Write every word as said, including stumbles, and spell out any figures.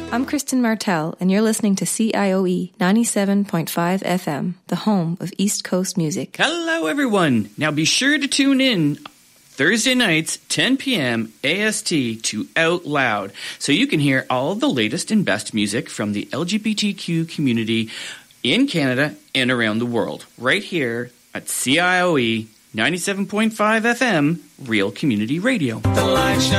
I'm Kristen Martell, and you're listening to C I O E ninety-seven point five F M, the home of East Coast music. Hello, everyone. Now be sure to tune in Thursday nights, ten p.m. A S T to Out Loud, so you can hear all the latest and best music from the L G B T Q community in Canada and around the world, right here at C I O E ninety-seven point five F M, Real Community Radio. The light shines